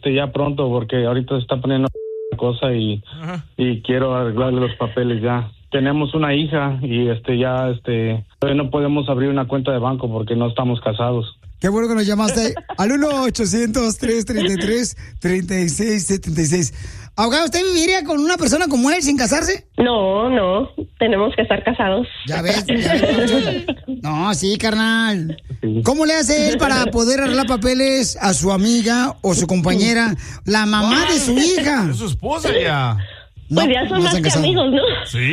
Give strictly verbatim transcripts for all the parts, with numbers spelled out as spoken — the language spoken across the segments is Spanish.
este, ya pronto, porque ahorita se está poniendo cosa y, y quiero arreglarle los papeles ya. Tenemos una hija y este ya este no podemos abrir una cuenta de banco porque no estamos casados. Qué bueno que nos llamaste al uno ochocientos, tres treinta y tres, treinta y seis setenta y seis. Abogado, ¿usted viviría con una persona como él sin casarse? No, no, tenemos que estar casados. Ya ves, ya ves. No, sí, carnal. ¿Cómo le hace él para poder arreglar papeles a su amiga o su compañera, la mamá de su hija? Es su esposa ya. Pues ya son no más se han que casado. amigos, ¿no? Sí.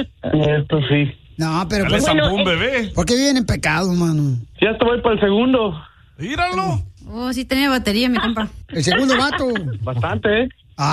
Esto sí. No, pero... Ya ¿por, le zampó bueno, un bebé. ¿por qué viven en pecado, mano? Ya estoy para el segundo. Míralo. Oh, sí tenía batería, mi compa. El segundo vato. Bastante, ¿eh?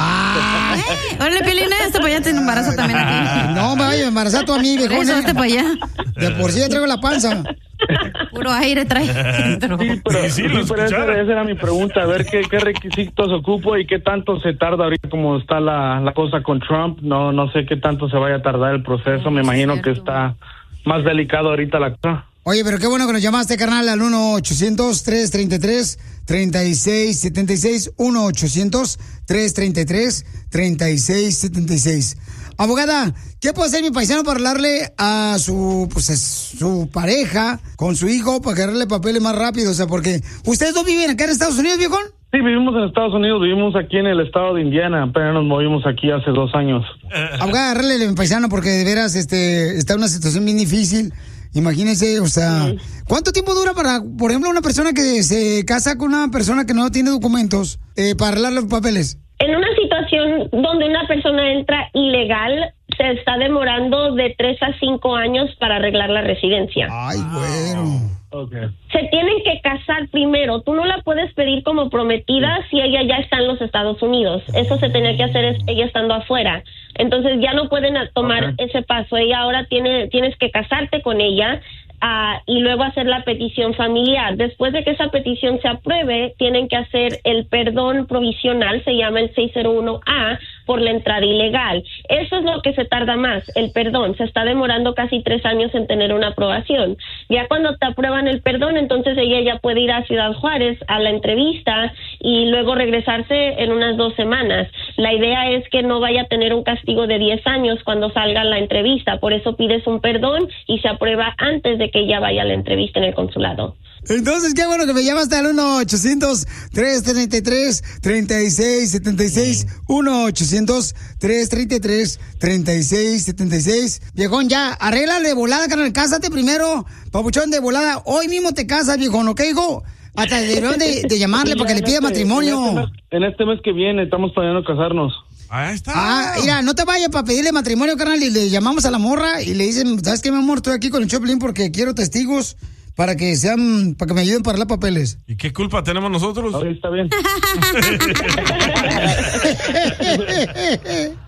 ¡Ah! Eh, órale, Piolina, este para allá te embaraza también aquí. No, me vaya a embarazar tú a mí, viejón. Eso, este para allá. De por sí ya traigo la panza. Puro aire trae. dentro. Sí, pero, Sí, sí, sí, lo pero esa, escucharon. esa era mi pregunta, a ver qué, qué requisitos ocupo y qué tanto se tarda ahorita como está la, la cosa con Trump. No no sé qué tanto se vaya a tardar el proceso, me es imagino que cierto. está más delicado ahorita la cosa. Oye, pero qué bueno que nos llamaste, carnal, al uno ochocientos, tres treinta y tres, treinta y seis setenta y seis. uno ochocientos, tres treinta y tres, treinta y seis setenta y seis. Abogada, ¿qué puede hacer mi paisano para hablarle a su, pues, a su pareja con su hijo para que arregle papeles más rápido? O sea, porque ustedes dos viven acá en Estados Unidos, viejón. Sí, vivimos en Estados Unidos, vivimos aquí en el estado de Indiana, apenas nos movimos aquí hace dos años. Abogada, arréglele, mi paisano, porque de veras este, está en una situación bien difícil. Imagínense, o sea, ¿cuánto tiempo dura para, por ejemplo, una persona que se casa con una persona que no tiene documentos eh, para arreglar los papeles? En una situación donde una persona entra ilegal, se está demorando de tres a cinco años para arreglar la residencia. Ay, bueno. Okay. Se tienen que casar primero. Tú no la puedes pedir como prometida si ella ya está en los Estados Unidos. Eso se tenía que hacer es ella estando afuera. Entonces ya no pueden a- tomar Okay. ese paso. Ella ahora tiene, tienes que casarte con ella. Uh, y luego hacer la petición familiar. Después de que esa petición se apruebe, tienen que hacer el perdón provisional, se llama el seis cero uno A, por la entrada ilegal. Eso es lo que se tarda más, el perdón. Se está demorando casi tres años en tener una aprobación. Ya cuando te aprueban el perdón, entonces ella ya puede ir a Ciudad Juárez a la entrevista y luego regresarse en unas dos semanas. La idea es que no vaya a tener un castigo de diez años cuando salga la entrevista. Por eso pides un perdón y se aprueba antes de que ella vaya a la entrevista en el consulado. Entonces, qué bueno que me llamaste al uno ochocientos, tres treinta y tres, treinta y seis setenta y seis. uno ochocientos, tres treinta y tres, treinta y seis setenta y seis. Viejón, ya, arréglale de volada, carnal. Cásate primero, papuchón, de volada. Hoy mismo te casas, viejón, ¿ok, hijo? Hasta deberían de, de llamarle para que le pida En este- matrimonio. En este, mes, en este mes que viene estamos planeando casarnos. Ahí está. Ah, mira, no te vayas para pedirle matrimonio, carnal, y le llamamos a la morra y le dicen, ¿sabes qué, mi amor? Estoy aquí con el Choplin porque quiero testigos para que sean, para que me ayuden para arreglar papeles. ¿Y qué culpa tenemos nosotros? Ahí está bien.